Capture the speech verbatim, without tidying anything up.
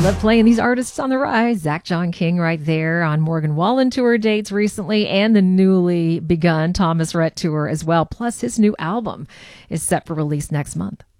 Love playing these artists on the rise. Zach John King right there on Morgan Wallen tour dates recently, and the newly begun Thomas Rhett tour as well. Plus, his new album is set for release next month.